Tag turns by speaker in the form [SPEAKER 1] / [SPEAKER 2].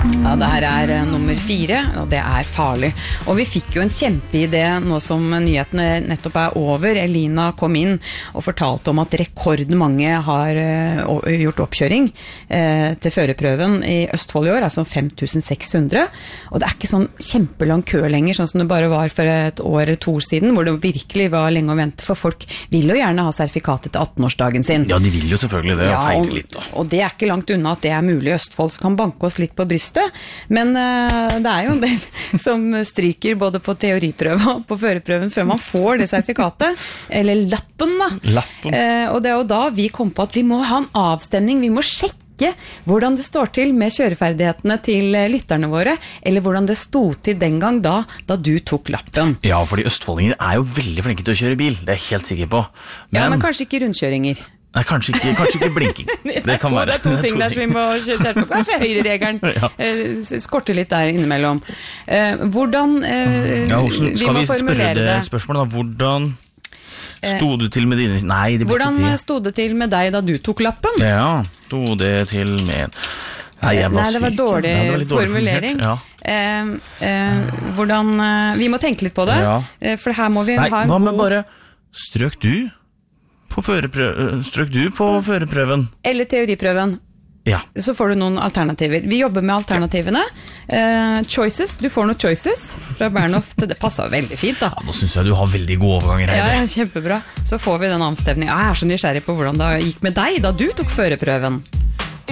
[SPEAKER 1] Ja, det her nummer 4, og det farlig. Og vi fikk jo en kjempeidé nå som nyhetene nettopp over. Elina kom inn og fortalte om at rekordmange har gjort oppkjøring til førerprøven i Østfold i år, altså 5600. Og det ikke sånn kjempelang kø lenger, sånn som det bare var for et år, 2 år siden, hvor det virkelig var lenge å vente, for folk vil jo gjerne ha sertifikatet til 18-årsdagen sin.
[SPEAKER 2] Ja, de vil jo selvfølgelig det, og feire litt da.
[SPEAKER 1] Og det ikke langt unna at det mulig i Østfold, så kan banke oss litt på brystet. Men det jo en del som stryker både på teoriprøven og på førerprøven før man får det sertifikatet, eller lappen da. Og det jo da vi kom på at vi må ha en avstemning, vi må sjekke hvordan det står til med kjøreferdighetene til lytterne våre, eller hvordan det stod til den gang da du tok lappen.
[SPEAKER 2] Ja, fordi østfoldinger jo veldig flinke til å kjøre bil, det jeg helt sikker på.
[SPEAKER 1] Men kanskje ikke rundkjøringer.
[SPEAKER 2] Nei, kanskje ikke blinking. Det kan være.
[SPEAKER 1] Det 2 ting der som vi må skjerpe på. Kanskje høyreregelen skorter litt der innimellom. Hvordan vi må formulere det?
[SPEAKER 2] Spørsmålet da, hvordan stod du til med dine... Nei, det
[SPEAKER 1] hvordan stod det til med deg da du tok lappen?
[SPEAKER 2] Ja, stod det til med... Nei,
[SPEAKER 1] det var dårlig formulering. Hvordan... Vi må tenke litt på det, for her må vi ha en god...
[SPEAKER 2] Hva med bare strøk du på førerprøven? Eller
[SPEAKER 1] teoriprøven.
[SPEAKER 2] Ja.
[SPEAKER 1] Så får du noen alternativer. Vi jobber med alternativene. Choices, du får noen choices fra Bernhoft. Det passer veldig fint da.
[SPEAKER 2] Ja, nå synes jeg du har veldig gode overganger her.
[SPEAKER 1] Ja, kjempebra. Så får vi den avstemningen. Jeg så nysgjerrig på hvordan det gikk med deg da du tok førerprøven.